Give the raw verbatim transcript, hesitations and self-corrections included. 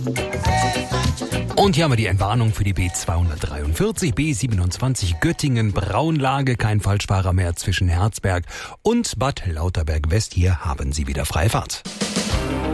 Und hier haben wir die Entwarnung für die B zweihundertdreiundvierzig, B siebenundzwanzig Göttingen-Braunlage. Kein Falschfahrer mehr zwischen Herzberg und Bad Lauterberg West. Hier haben Sie wieder freie Fahrt.